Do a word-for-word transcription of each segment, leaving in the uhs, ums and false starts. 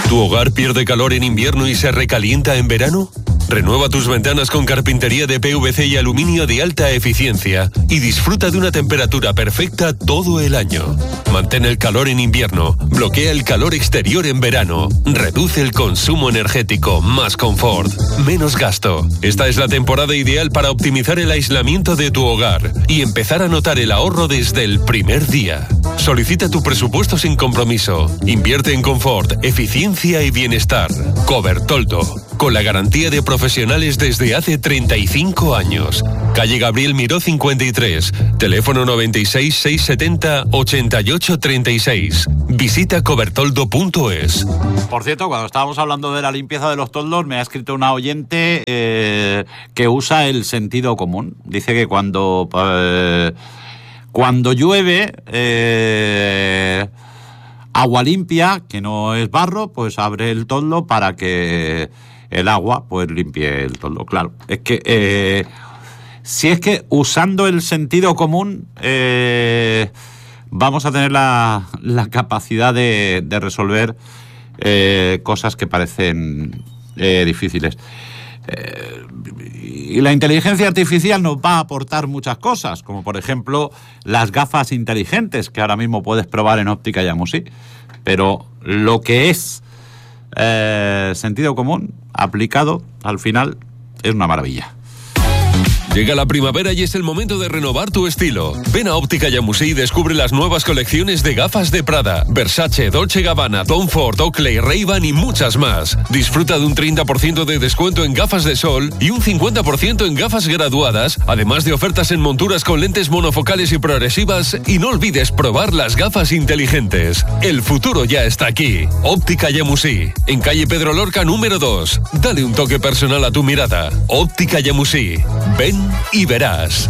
¿Tu hogar pierde calor en invierno y se recalienta en verano? Renueva tus ventanas con carpintería de P V C y aluminio de alta eficiencia y disfruta de una temperatura perfecta todo el año. Mantén el calor en invierno, bloquea el calor exterior en verano, reduce el consumo energético, más confort, menos gasto. Esta es la temporada ideal para optimizar el aislamiento de tu hogar y empezar a notar el ahorro desde el primer día. Solicita tu presupuesto sin compromiso. Invierte en confort, eficiencia y bienestar. Cobertoldo, con la garantía de profesionales desde hace treinta y cinco años. Calle Gabriel Miró cincuenta y tres, teléfono noventa y seis, seiscientos setenta, ochenta y ocho treinta y seis. Visita cobertoldo punto es. Por cierto, cuando estábamos hablando de la limpieza de los toldos, me ha escrito una oyente eh, que usa el sentido común. Dice que cuando... Eh, Cuando llueve, eh, agua limpia, que no es barro, pues abre el toldo para que el agua pues limpie el toldo. Claro, es que eh, si es que usando el sentido común eh, vamos a tener la, la capacidad de, de resolver eh, cosas que parecen eh, difíciles. Eh, y la inteligencia artificial nos va a aportar muchas cosas, como por ejemplo las gafas inteligentes que ahora mismo puedes probar en Óptica Yamusí, pero lo que es eh, sentido común aplicado al final es una maravilla. Llega la primavera y es el momento de renovar tu estilo. Ven a Óptica Yamusí y descubre las nuevas colecciones de gafas de Prada, Versace, Dolce Gabbana, Tom Ford, Oakley, Ray-Ban y muchas más. Disfruta de un treinta por ciento de descuento en gafas de sol y un cincuenta por ciento en gafas graduadas, además de ofertas en monturas con lentes monofocales y progresivas, y no olvides probar las gafas inteligentes. El futuro ya está aquí. Óptica Yamusí, en calle Pedro Lorca número dos. Dale un toque personal a tu mirada. Óptica Yamusí. Ven y verás.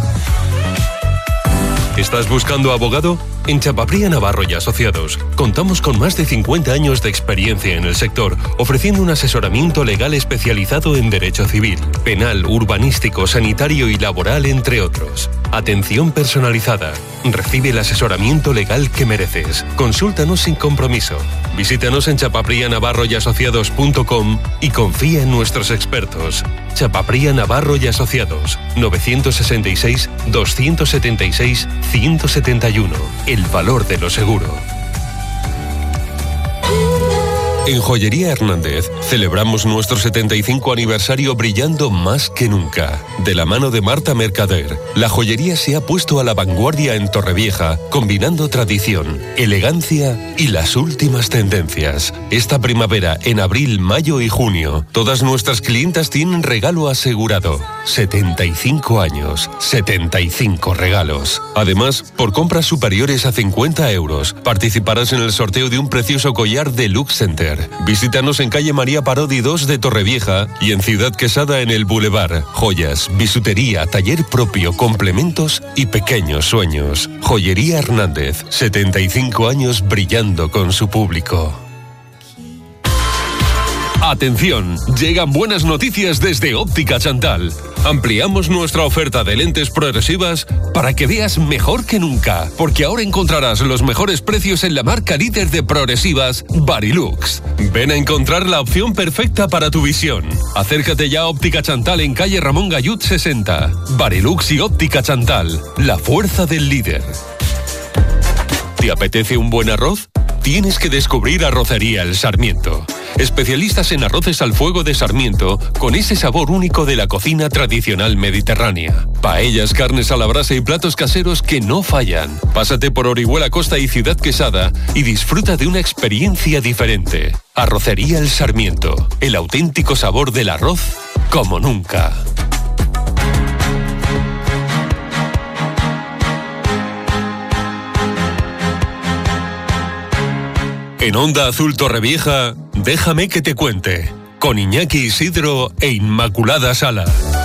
¿Estás buscando abogado? En Chapapría Navarro y Asociados contamos con más de cincuenta años de experiencia en el sector, ofreciendo un asesoramiento legal especializado en derecho civil, penal, urbanístico, sanitario y laboral, entre otros. Atención personalizada. Recibe el asesoramiento legal que mereces. Consúltanos sin compromiso. Visítanos en chapapría navarro y asociados punto com y confía en nuestros expertos. Chapapría Navarro y Asociados, novecientos sesenta y seis, doscientos setenta y seis, ciento setenta y uno. El valor de lo seguro. En Joyería Hernández celebramos nuestro setenta y cinco aniversario brillando más que nunca. De la mano de Marta Mercader, la joyería se ha puesto a la vanguardia en Torrevieja, combinando tradición, elegancia y las últimas tendencias. Esta primavera, en abril, mayo y junio, todas nuestras clientas tienen regalo asegurado. setenta y cinco años, setenta y cinco regalos. Además, por compras superiores a cincuenta euros, participarás en el sorteo de un precioso collar de Lux Center. Visítanos en calle María Parodi dos de Torrevieja y en Ciudad Quesada en el Boulevard. Joyas, bisutería, taller propio, complementos y pequeños sueños. Joyería Hernández, setenta y cinco años brillando con su público. Atención, llegan buenas noticias desde Óptica Chantal. Ampliamos nuestra oferta de lentes progresivas para que veas mejor que nunca, porque ahora encontrarás los mejores precios en la marca líder de progresivas, Varilux. Ven a encontrar la opción perfecta para tu visión. Acércate ya a Óptica Chantal en calle Ramón Gallut sesenta. Varilux y Óptica Chantal, la fuerza del líder. ¿Te apetece un buen arroz? Tienes que descubrir Arrocería El Sarmiento. Especialistas en arroces al fuego de Sarmiento, con ese sabor único de la cocina tradicional mediterránea. Paellas, carnes a la brasa y platos caseros que no fallan. Pásate por Orihuela Costa y Ciudad Quesada y disfruta de una experiencia diferente. Arrocería El Sarmiento, el auténtico sabor del arroz como nunca. En Onda Azul Torrevieja, déjame que te cuente, con Iñaki Isidro e Inmaculada Sala.